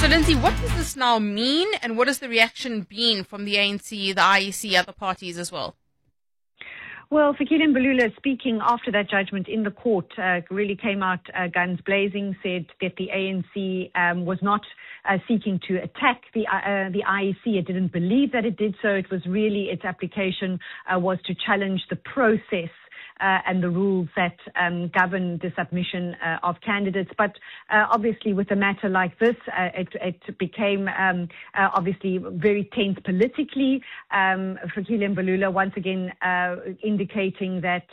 So, Lindsay, what does this now mean, and what has the reaction been from the ANC, the IEC, other parties as well? Well, Fikile Mbalula, speaking after that judgment in the court, really came out guns blazing, said that the ANC was not seeking to attack the IEC. It didn't believe that it did so. It was really, its application was to challenge the process and the rules that govern the submission of candidates. But obviously with a matter like this, it became obviously very tense politically. Fikile Mbalula once again indicating that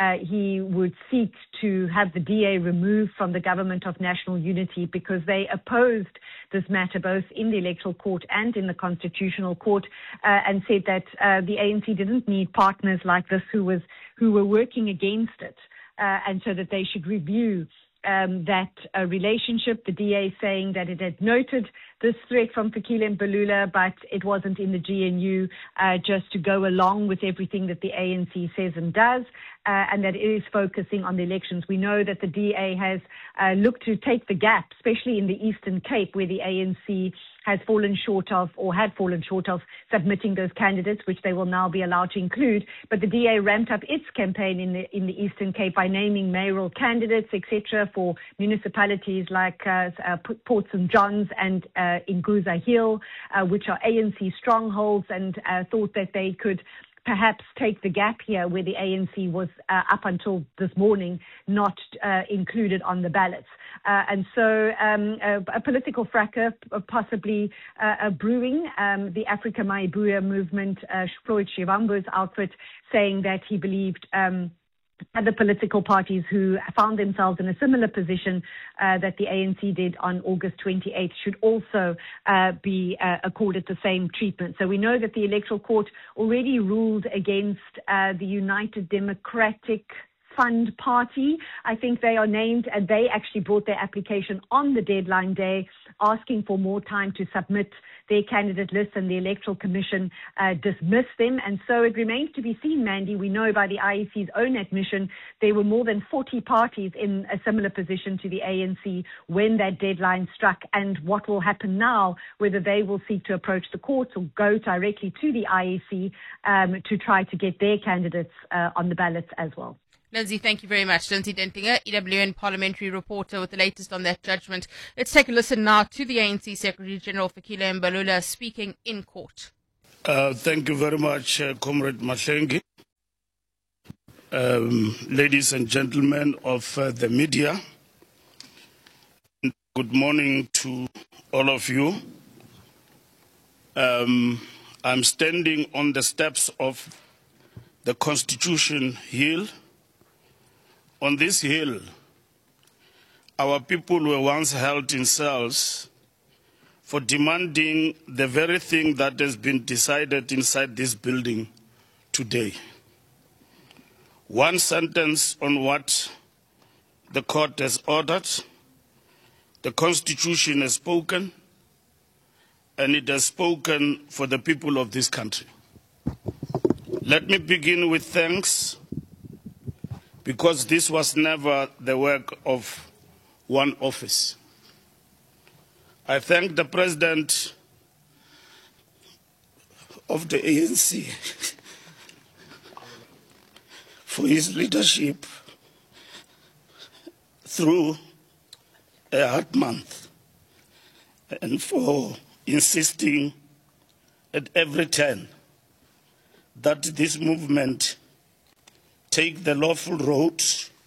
he would seek to have the DA removed from the Government of National Unity because they opposed this matter both in the Electoral Court and in the Constitutional Court, and said that the ANC didn't need partners like this who were working against it, and so that they should review that relationship. The DA saying that it had noted this threat from Fikile Mbalula, but it wasn't in the GNU just to go along with everything that the ANC says and does, and that it is focusing on the elections. We know that the DA has looked to take the gap, especially in the Eastern Cape, where the ANC has fallen short of, or had fallen short of, submitting those candidates, which they will now be allowed to include. But the DA ramped up its campaign in the Eastern Cape by naming mayoral candidates, etc., for municipalities like Port St. John's and Nguza Hill, which are ANC strongholds, and thought that they could perhaps take the gap here where the ANC was up until this morning not included on the ballots. And so a political fracas possibly brewing. The Africa Maibuya movement, Floyd Shivambu's outfit, saying that he believed other political parties who found themselves in a similar position that the ANC did on August 28th should also be accorded the same treatment. So we know that the Electoral Court already ruled against the United Democratic Fund Party. I think they are named, and they actually brought their application on the deadline day, asking for more time to submit their candidate list, and the Electoral Commission dismissed them. And so it remains to be seen, Mandy. We know by the IEC's own admission there were more than 40 parties in a similar position to the ANC when that deadline struck, and what will happen now, whether they will seek to approach the courts or go directly to the IEC to try to get their candidates on the ballots as well. Lindsay, thank you very much. Lindsay Dentinger, EWN parliamentary reporter with the latest on that judgment. Let's take a listen now to the ANC Secretary-General Fikile Mbalula speaking in court. Thank you very much, Comrade Mahlengi. Ladies and gentlemen of the media, good morning to all of you. I'm standing on the steps of the Constitution Hill. On this hill, our people were once held in cells for demanding the very thing that has been decided inside this building today. One sentence on what the court has ordered. The Constitution has spoken, and it has spoken for the people of this country. Let me begin with thanks, because this was never the work of one office. I thank the President of the ANC for his leadership through a hard month, and for insisting at every turn that this movement take the lawful road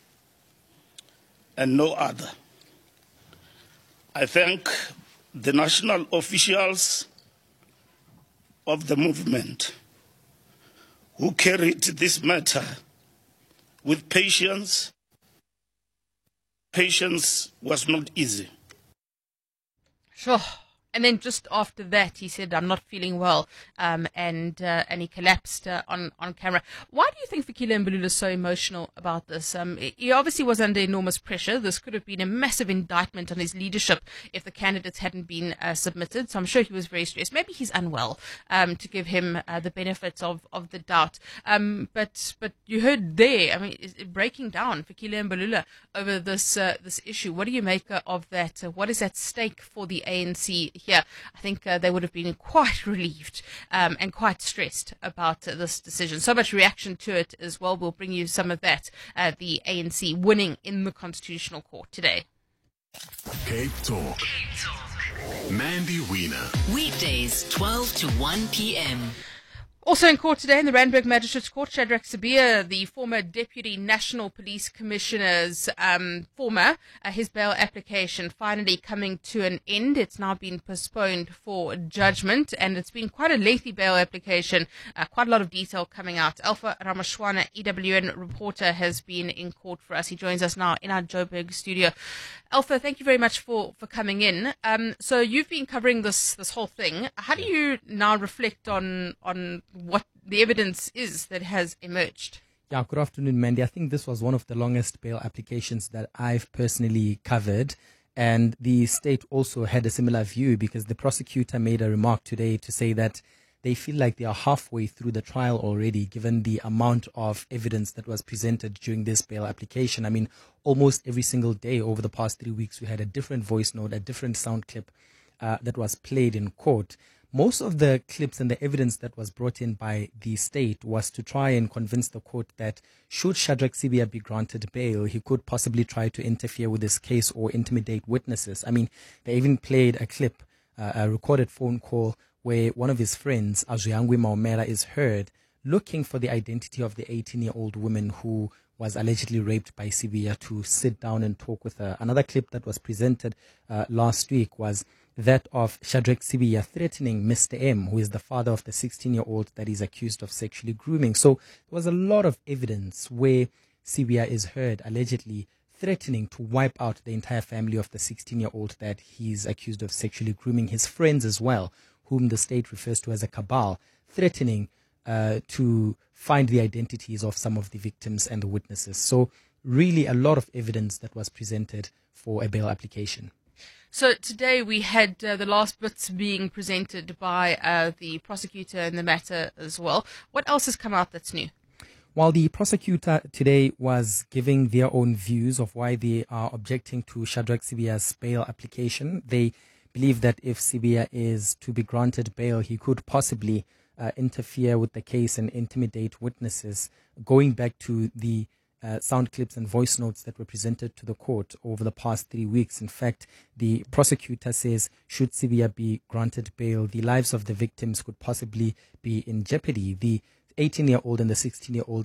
and no other. I thank the national officials of the movement who carried this matter with patience. Patience was not easy. Sure. And then just after that, he said, "I'm not feeling well," and he collapsed on camera. Why do you think Fikile Mbalula is so emotional about this? He obviously was under enormous pressure. This could have been a massive indictment on his leadership if the candidates hadn't been submitted. So I'm sure he was very stressed. Maybe he's unwell, to give him the benefits of the doubt. But you heard there, I mean, breaking down Fikile Mbalula over this issue. What do you make of that? What is at stake for the ANC here? I think they would have been quite relieved and quite stressed about this decision. So much reaction to it as well. We'll bring you some of that. The ANC winning in the Constitutional Court today. Cape Talk. Mandy Wiener. Weekdays, 12 to 1 p.m. Also in court today in the Randburg Magistrates Court, Shadrack Sibiya, the former Deputy National Police Commissioner's his bail application finally coming to an end. It's now been postponed for judgment, and it's been quite a lengthy bail application, quite a lot of detail coming out. Alpha Ramashwana, EWN reporter, has been in court for us. He joins us now in our Joburg studio. Alpha, thank you very much for coming in. So you've been covering this whole thing. How do you now reflect on what the evidence is that has emerged? Yeah, good afternoon, Mandy. I think this was one of the longest bail applications that I've personally covered. And the state also had a similar view, because the prosecutor made a remark today to say that they feel like they are halfway through the trial already, given the amount of evidence that was presented during this bail application. I mean, almost every single day over the past 3 weeks, we had a different voice note, a different sound clip that was played in court. Most of the clips and the evidence that was brought in by the state was to try and convince the court that should Shadrack Sibiya be granted bail, he could possibly try to interfere with this case or intimidate witnesses. I mean, they even played a clip, a recorded phone call, where one of his friends, Azuyangwe Maumela, is heard looking for the identity of the 18-year-old woman who was allegedly raped by Sibiya to sit down and talk with her. Another clip that was presented last week was that of Shadrack Sibiya threatening Mr. M, who is the father of the 16-year-old that is accused of sexually grooming. So there was a lot of evidence where Sibiya is heard allegedly threatening to wipe out the entire family of the 16-year-old that he's accused of sexually grooming, his friends as well, whom the state refers to as a cabal, threatening to find the identities of some of the victims and the witnesses. So really a lot of evidence that was presented for a bail application. So today we had the last bits being presented by the prosecutor in the matter as well. What else has come out that's new? While the prosecutor today was giving their own views of why they are objecting to Shadrack Sibiya's bail application, they believe that if Sibiya is to be granted bail, he could possibly interfere with the case and intimidate witnesses, going back to the sound clips and voice notes that were presented to the court over the past 3 weeks. In fact, the prosecutor says should Sibiya be granted bail, the lives of the victims could possibly be in jeopardy. The 18-year-old and the 16-year-old